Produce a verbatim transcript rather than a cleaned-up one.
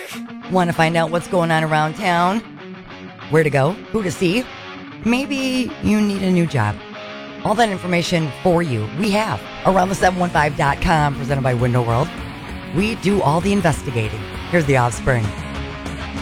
Want to find out what's going on around town? Where to go? Who to see? Maybe you need a new job. All that information for you, we have around the seven one five dot com, presented by Window World. We do all the investigating. Here's The Offspring.